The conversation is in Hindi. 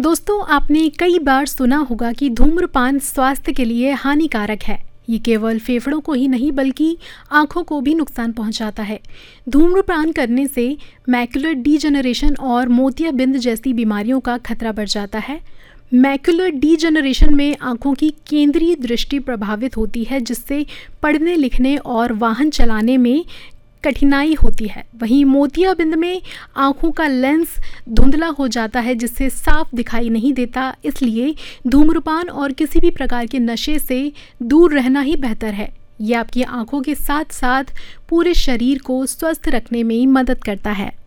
दोस्तों, आपने कई बार सुना होगा कि धूम्रपान स्वास्थ्य के लिए हानिकारक है। ये केवल फेफड़ों को ही नहीं बल्कि आँखों को भी नुकसान पहुंचाता है। धूम्रपान करने से मैक्युलर डीजनरेशन और मोतियाबिंद जैसी बीमारियों का खतरा बढ़ जाता है। मैक्युलर डीजनरेशन में आँखों की केंद्रीय दृष्टि प्रभावित होती है, जिससे पढ़ने लिखने और वाहन चलाने में कठिनाई होती है। वहीं मोतियाबिंद में आँखों का लेंस धुंधला हो जाता है, जिससे साफ दिखाई नहीं देता। इसलिए धूम्रपान और किसी भी प्रकार के नशे से दूर रहना ही बेहतर है। ये आपकी आँखों के साथ साथ पूरे शरीर को स्वस्थ रखने में मदद करता है।